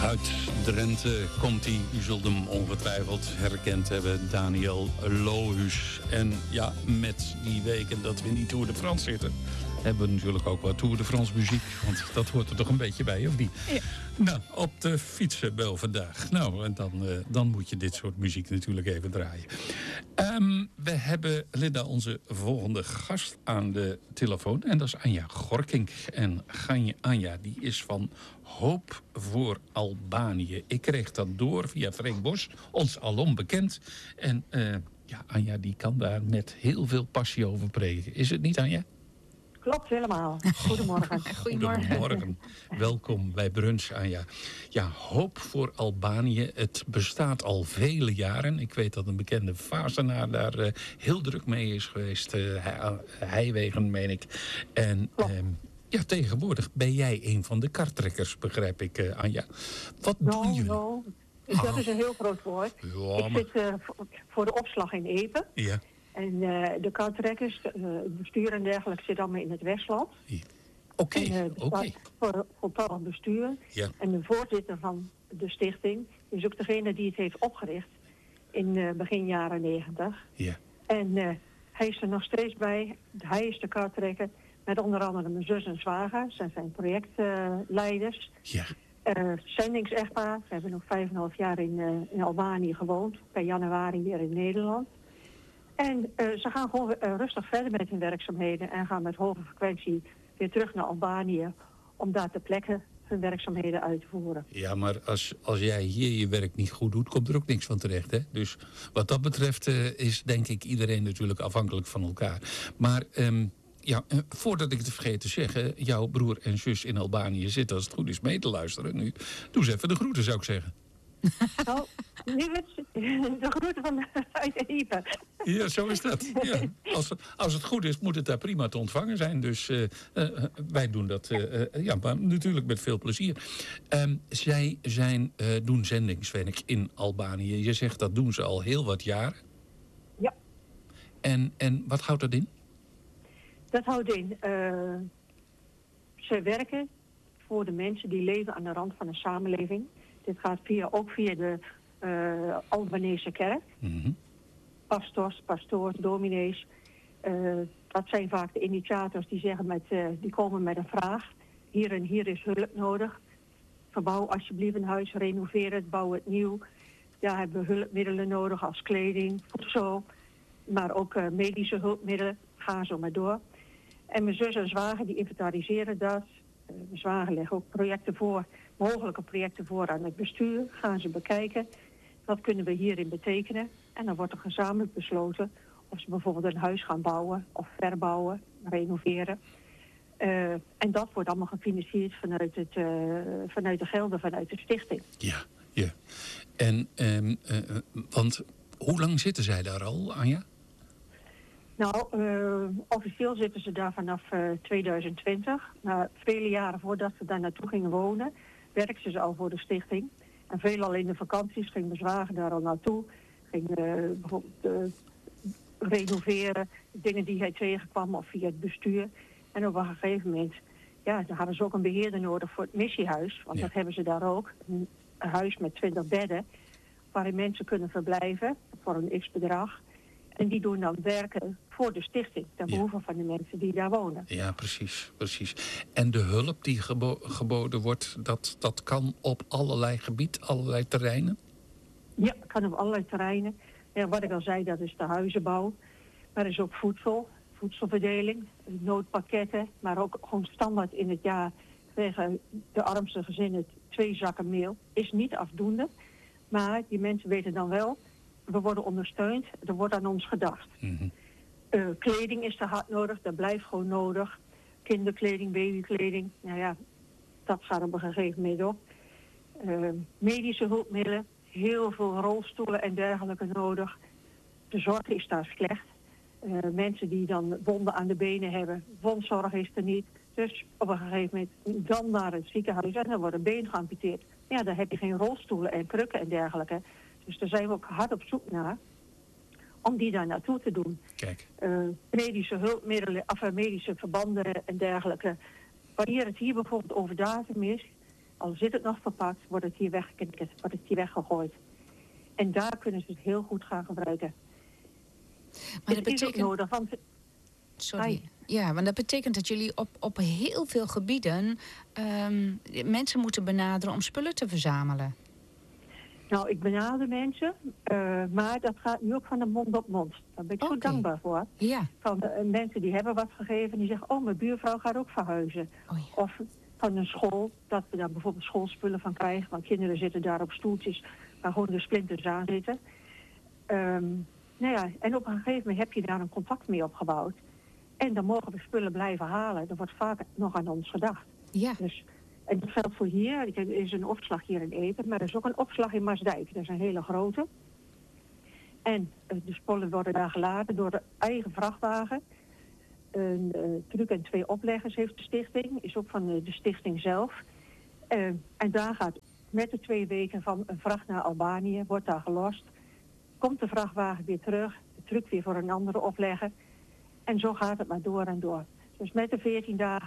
Uit Drenthe komt hij. U zult hem ongetwijfeld herkend hebben. Daniel Lohuus. En ja, met die weken dat we in die Tour de France zitten, hebben we natuurlijk ook wat Tour de France muziek. Want dat hoort er toch een beetje bij, of niet? Ja. Nou, op de fietsen wel vandaag. Nou, en dan moet je dit soort muziek natuurlijk even draaien. We hebben, Linda, onze volgende gast aan de telefoon. En dat is Anja Gorkink. En Anja, die is van Hoop voor Albanië. Ik kreeg dat door via Freek Bos, ons alom bekend. En Anja, die kan daar met heel veel passie over preken. Is het niet, Anja? Klopt, helemaal. Goedemorgen. Goedemorgen. Welkom bij Brunch, Anja. Ja, Hoop voor Albanië. Het bestaat al vele jaren. Ik weet dat een bekende Vazenaar daar heel druk mee is geweest. Heiwegen, meen ik. En tegenwoordig ben jij een van de kartrekkers, begrijp ik, Anja. Wat doen jullie? Dat is een heel groot woord. Ja, ik zit voor de opslag in Epe. Ja. En de kartrekkers, het bestuur en dergelijke zit allemaal in het Westland. Oké. Voor voltallig bestuur. Ja. En de voorzitter van de stichting is ook degene die het heeft opgericht in begin jaren 90. Ja. En hij is er nog steeds bij. Hij is de kartrekker met onder andere mijn zus en zwager. Zij zijn projectleiders. Ja. Zendingsechtpaar. Ze hebben nog 5,5 jaar in Albanië gewoond. Per januari weer in Nederland. En ze gaan gewoon rustig verder met hun werkzaamheden en gaan met hoge frequentie weer terug naar Albanië om daar ter plekke hun werkzaamheden uit te voeren. Ja, maar als jij hier je werk niet goed doet, komt er ook niks van terecht, hè? Dus wat dat betreft is denk ik iedereen natuurlijk afhankelijk van elkaar. Maar voordat ik het vergeet te zeggen, jouw broer en zus in Albanië zitten als het goed is mee te luisteren nu. Doe eens even de groeten, zou ik zeggen. Nou, nu de groeten uit Epe. Ja, zo is dat. Ja. Als het goed is, moet het daar prima te ontvangen zijn. Dus wij doen dat maar natuurlijk met veel plezier. Zij doen zendingswerk in Albanië. Je zegt dat doen ze al heel wat jaren. Ja. En wat houdt dat in? Dat houdt in, ze werken voor de mensen die leven aan de rand van een samenleving. Dit gaat ook via de Albanese kerk. Mm-hmm. Pastoors, dominees. Dat zijn vaak de initiators die zeggen die komen met een vraag. Hier en hier is hulp nodig. Verbouw alsjeblieft een huis, renoveer het, bouw het nieuw. Ja, hebben we hulpmiddelen nodig als kleding, voedsel. Maar ook medische hulpmiddelen. Ga zo maar door. En mijn zus en zwager die inventariseren dat. Mijn zwager legt ook mogelijke projecten voor aan het bestuur. Gaan ze bekijken. Wat kunnen we hierin betekenen? En dan wordt er gezamenlijk besloten of ze bijvoorbeeld een huis gaan bouwen of verbouwen, renoveren. En dat wordt allemaal gefinancierd vanuit de gelden vanuit de stichting. Ja. En want hoe lang zitten zij daar al, Anja? Nou, officieel zitten ze daar vanaf 2020. Nou, vele jaren voordat ze daar naartoe gingen wonen, werkten ze al voor de stichting. En veelal in de vakanties ging mijn zwager daar al naartoe. Ging bijvoorbeeld renoveren, dingen die hij tegenkwam of via het bestuur. En op een gegeven moment, dan hadden ze ook een beheerder nodig voor het missiehuis. Want dat hebben ze daar ook. Een huis met 20 bedden, waarin mensen kunnen verblijven voor een x-bedrag. En die doen dan werken voor de stichting, ten behoeve van de mensen die daar wonen. Ja, precies. En de hulp die geboden wordt, dat kan op allerlei gebieden, allerlei terreinen? Ja, kan op allerlei terreinen. Ja, wat ik al zei, dat is de huizenbouw. Maar er is ook voedselverdeling, noodpakketten. Maar ook gewoon standaard in het jaar krijgen de armste gezinnen 2 zakken meel. Is niet afdoende, maar die mensen weten dan wel, we worden ondersteund, er wordt aan ons gedacht. Mm-hmm. Kleding is te hard nodig, dat blijft gewoon nodig. Kinderkleding, babykleding, dat gaat op een gegeven moment op. Medische hulpmiddelen, heel veel rolstoelen en dergelijke nodig. De zorg is daar slecht. Mensen die dan wonden aan de benen hebben, wondzorg is er niet. Dus op een gegeven moment dan naar het ziekenhuis en dan wordt een been geamputeerd. Ja, dan heb je geen rolstoelen en krukken en dergelijke. Dus daar zijn we ook hard op zoek naar om die daar naartoe te doen. Kijk. Medische hulpmiddelen, medische verbanden en dergelijke. Wanneer het hier bijvoorbeeld over datum is, al zit het nog verpakt, wordt het hier weggeknikkerd, wordt het hier weggegooid. En daar kunnen ze het heel goed gaan gebruiken. Maar dat betekent... is ook nodig, want... Sorry. Ja, want dat betekent dat jullie op heel veel gebieden mensen moeten benaderen om spullen te verzamelen. Nou, ik benader mensen, maar dat gaat nu ook van de mond op mond. Daar ben ik zo dankbaar voor. Ja. Van mensen die hebben wat gegeven, die zeggen, mijn buurvrouw gaat ook verhuizen. Oh, ja. Of van een school, dat we daar bijvoorbeeld schoolspullen van krijgen. Want kinderen zitten daar op stoeltjes waar gewoon de splinters aan zitten. En op een gegeven moment heb je daar een contact mee opgebouwd. En dan mogen we spullen blijven halen. Er wordt vaak nog aan ons gedacht. Ja. Dus, en dat geldt voor hier. Er is een opslag hier in Epe, maar er is ook een opslag in Maasdijk. Dat is een hele grote. En de spullen worden daar geladen door de eigen vrachtwagen. Een truck en 2 opleggers heeft de stichting. Is ook van de stichting zelf. En daar gaat met de 2 weken van een vracht naar Albanië, wordt daar gelost. Komt de vrachtwagen weer terug, de truck weer voor een andere oplegger. En zo gaat het maar door en door. Dus met de 14 dagen